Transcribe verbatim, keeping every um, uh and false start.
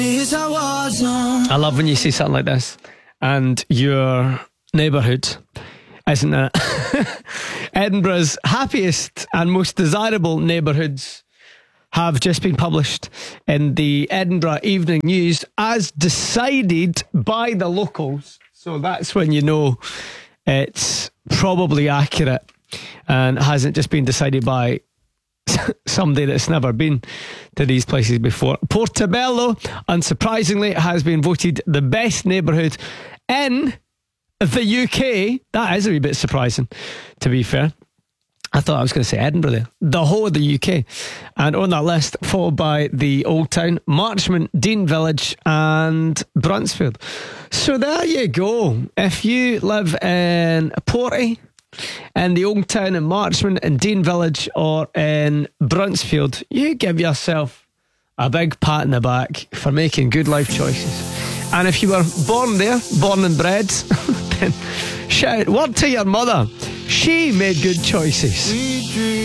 I love when you say something like this and your neighbourhood isn't it? Edinburgh's happiest and most desirable neighbourhoods have just been published in the Edinburgh Evening News as decided by the locals. So that's when you know it's probably accurate and hasn't just been decided by somebody that's never been to these places before. Portobello, unsurprisingly, has been voted the best neighbourhood in the U K. That is a wee bit surprising, to be fair. I thought I was going to say Edinburgh there. The whole of the U K. And on that list, followed by the Old Town, Marchmont, Dean Village and Bruntsfield. So there you go. If you live in Porty, in the Old Town in Marchmont, in Dean Village or in Bruntsfield, you give yourself a big pat in the back for making good life choices. And if you were born there, born and bred, then shout, word to your mother. She made good choices.